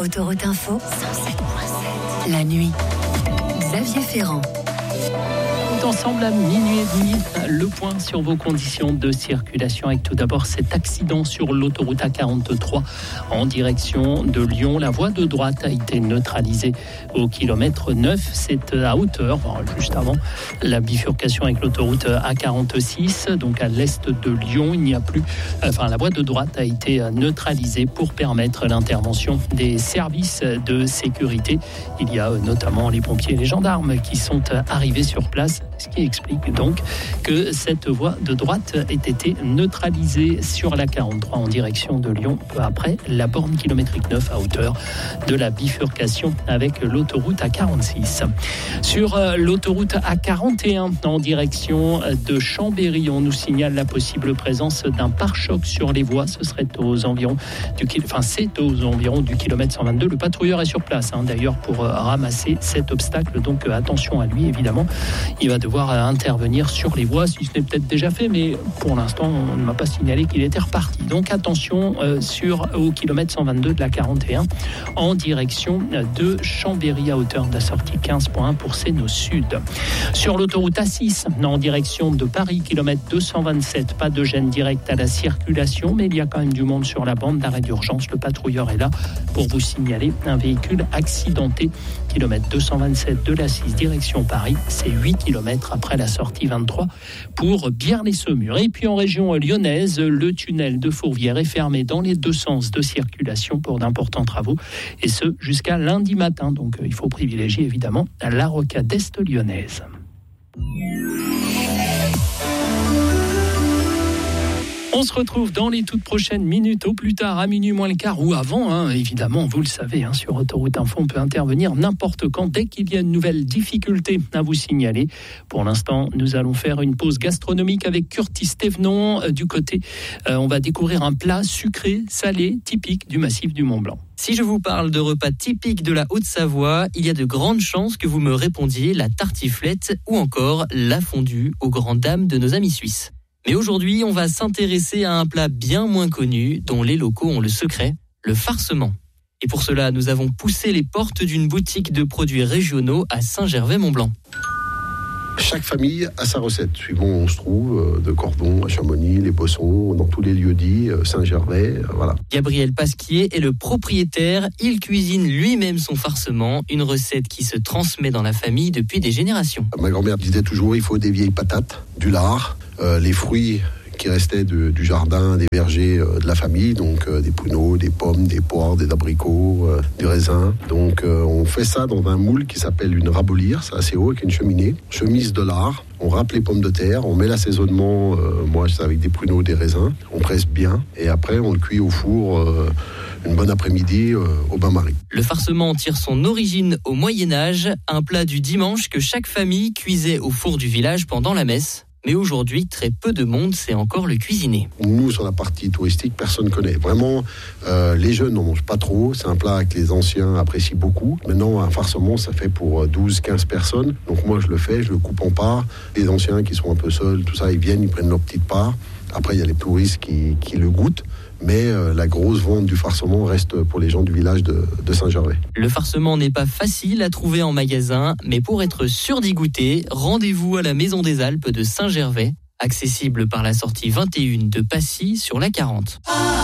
Autoroute Info, 107.7. La nuit. Xavier Ferrand. Ensemble à minuit et demi, le point sur vos conditions de circulation avec tout d'abord cet accident sur l'autoroute A43 en direction de Lyon. La voie de droite a été neutralisée au kilomètre 9. C'est à hauteur, juste avant la bifurcation avec l'autoroute A46, donc à l'est de Lyon. Il n'y a plus, la voie de droite a été neutralisée pour permettre l'intervention des services de sécurité. Il y a notamment les pompiers et les gendarmes qui sont arrivés sur place. Ce qui explique donc que cette voie de droite ait été neutralisée sur la 43 en direction de Lyon, peu après la borne kilométrique 9 à hauteur de la bifurcation avec l'autoroute A46. Sur l'autoroute A41 en direction de Chambéry, on nous signale la possible présence d'un pare-choc sur les voies. Ce serait aux environs c'est aux environs du kilomètre 122. Le patrouilleur est sur place, d'ailleurs, pour ramasser cet obstacle. Donc attention à lui, évidemment. Il va devoir intervenir sur les voies, si ce n'est peut-être déjà fait, mais pour l'instant, on ne m'a pas signalé qu'il était reparti. Donc attention au kilomètre 122 de la 41 en direction de Chambéry à hauteur de la sortie 15.1 pour Sénaux Sud. Sur l'autoroute A6 en direction de Paris, kilomètre 227, pas de gêne directe à la circulation, mais il y a quand même du monde sur la bande d'arrêt d'urgence. Le patrouilleur est là pour vous signaler un véhicule accidenté. Kilomètre 227 de la 6 direction Paris, c'est 8 km après la sortie 23 pour Biarn-les-Saumur. Et puis en région lyonnaise, le tunnel de Fourvière est fermé dans les deux sens de circulation pour d'importants travaux, et ce jusqu'à lundi matin. Donc il faut privilégier évidemment la rocade est lyonnaise. On se retrouve dans les toutes prochaines minutes, au plus tard à minuit moins le quart ou avant. Évidemment, vous le savez, sur Autoroute Info, on peut intervenir n'importe quand dès qu'il y a une nouvelle difficulté à vous signaler. Pour l'instant, nous allons faire une pause gastronomique avec Curtis Thévenon. Du côté, on va découvrir un plat sucré, salé, typique du massif du Mont-Blanc. Si je vous parle de repas typiques de la Haute-Savoie, il y a de grandes chances que vous me répondiez la tartiflette ou encore la fondue aux grandes dames de nos amis suisses. Mais aujourd'hui, on va s'intéresser à un plat bien moins connu, dont les locaux ont le secret, le farcement. Et pour cela, nous avons poussé les portes d'une boutique de produits régionaux à Saint-Gervais-Mont-Blanc. Chaque famille a sa recette, suivant où on se trouve, de Cordon à Chamonix, les Bossons, dans tous les lieux dits, Saint-Gervais, voilà. Gabriel Pasquier est le propriétaire, il cuisine lui-même son farcement, une recette qui se transmet dans la famille depuis des générations. Ma grand-mère disait toujours, il faut des vieilles patates, du lard, les fruits qui restaient du jardin, des vergers de la famille, donc des pruneaux, des pommes, des poires, des abricots, des raisins. Donc on fait ça dans un moule qui s'appelle une rabolière, c'est assez haut avec une cheminée. Chemise de lard, on râpe les pommes de terre, on met l'assaisonnement, moi c'est avec des pruneaux, des raisins, on presse bien et après on le cuit au four une bonne après-midi au bain-marie. Le farcement tire son origine au Moyen-Âge, un plat du dimanche que chaque famille cuisait au four du village pendant la messe. Mais aujourd'hui, très peu de monde sait encore le cuisiner. Nous, sur la partie touristique, personne ne connaît. Vraiment, les jeunes n'en mangent pas trop. C'est un plat que les anciens apprécient beaucoup. Maintenant, un farcement, ça fait pour 12-15 personnes. Donc moi, je le fais, je le coupe en parts. Les anciens qui sont un peu seuls, tout ça, ils viennent, ils prennent leur petite part. Après, il y a les touristes qui le goûtent. Mais la grosse vente du farcement reste pour les gens du village de Saint-Gervais. Le farcement n'est pas facile à trouver en magasin, mais pour être sûr d'y goûter, rendez-vous à la Maison des Alpes de Saint-Gervais, accessible par la sortie 21 de Passy sur la 40.